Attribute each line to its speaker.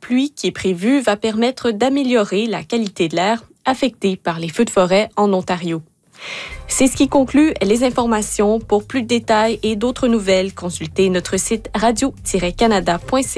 Speaker 1: pluie qui est prévue va permettre d'améliorer la qualité de l'air affectée par les feux de forêt en Ontario. C'est ce qui conclut les informations. Pour plus de détails et d'autres nouvelles, consultez notre site radio-canada.ca.